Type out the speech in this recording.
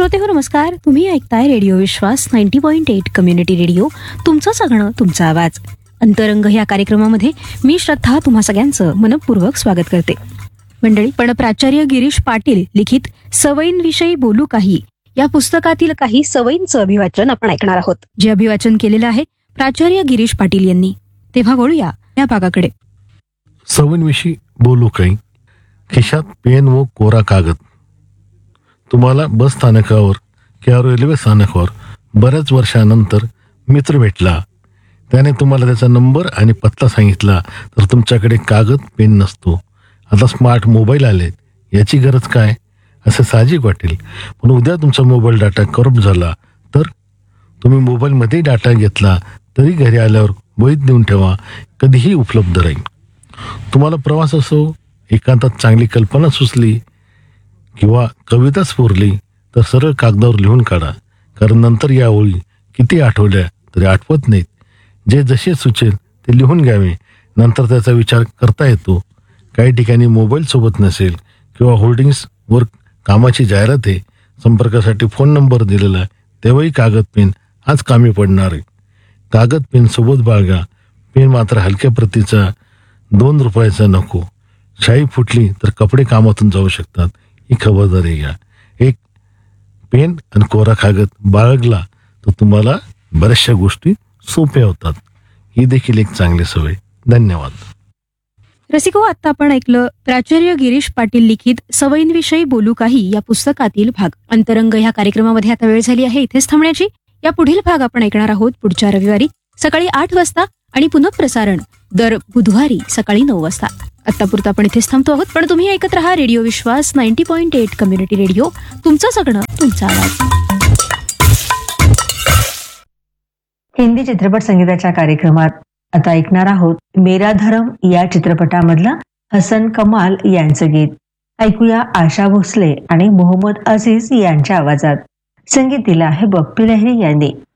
श्रोतेहो नमस्कार. तुम्ही ऐकताय रेडिओ विश्वास 90.8 कम्युनिटी रेडिओ. तुमचं सगळं तुमचा आवाज. अंतरंग या कार्यक्रमामध्ये मी श्रद्धा तुम्हा सगळ्यांचं मनपूर्वक स्वागत करते. मंडळी, पण प्राचार्य गिरीश पाटील लिखित सवयींविषयी बोलू काही या पुस्तकातील काही सवयींचं अभिवाचन आपण ऐकणार आहोत, जे अभिवाचन केलेलं आहे प्राचार्य गिरीश पाटील यांनी. तेव्हा वळूया या भागाकडे. सवयींविषयी बोलू काही. खिशात पेन व कोरा कागद. तुम्हाला बस स्थानकावर किंवा रेल्वे स्थानकावर बऱ्याच वर्षानंतर मित्र भेटला. त्याने तुम्हाला त्याचा नंबर आणि पत्ता सांगितला तर तुमच्याकडे कागद पेन नसतो. आता स्मार्ट मोबाईल आलेत, याची गरज काय असे साहजिक वाटेल. पण उद्या तुमचा मोबाईल डाटा करप्ट झाला तर तुम्ही मोबाईलमध्ये डाटा घेतला तरी घरी आल्यावर वहीत नेऊन ठेवा, कधीही उपलब्ध राहील. तुम्हाला प्रवास असो, एकांतात चांगली कल्पना सुचली किंवा कविता स्फुरली तर सरळ कागदावर लिहून काढा, कारण नंतर या ओळी किती आठवल्या तरी आठवत नाहीत. जे जसे सुचेल ते लिहून घ्यावे, नंतर त्याचा विचार करता येतो. काही ठिकाणी मोबाईल सोबत नसेल किंवा होर्डिंग्सवर कामाची जाहिरात आहे, संपर्कासाठी फोन नंबर दिलेला आहे, तेव्हाही कागद पेन आज कामी पडणार आहे. कागद पेन सोबत बाळगा. पेन मात्र हलक्या प्रतीचा, 2 रुपयाचा नको. शाई फुटली तर कपडे कामातून जाऊ शकतात, ही खबरदारी घ्या. एक पेन आणि कोरा कागद बाळगला तर तुम्हाला बऱ्याचशा गोष्टी सोप्या होतात. ही देखील एक चांगली सवय. धन्यवाद. रसिको, आता आपण ऐकलं प्राचार्य गिरीश पाटील लिखित सवयींविषयी बोलू काही या पुस्तकातील भाग. अंतरंग ह्या कार्यक्रमामध्ये आता वेळ झाली आहे इथेच थांबण्याची. या पुढील भाग आपण ऐकणार आहोत पुढच्या रविवारी सकाळी 8 वाजता आणि पुनःप्रसारण दर बुधवारी सकाळी 9 वाजता. आतापुरतं आपण इथेच थांबतो आहोत, पण तुम्ही ऐकत राहा रेडिओ विश्वास 90.8 कम्युनिटी रेडिओ. तुमचं सगळं तुमचा आवाज. हिंदी चित्रपट संगीताच्या कार्यक्रमात आता ऐकणार आहोत मेरा धर्म या चित्रपटामधलं हसन कमाल यांचं गीत. ऐकूया आशा भोसले आणि मोहम्मद अझीज यांच्या आवाजात. संगीत दिलं आहे बप्पी लहिरी यांनी.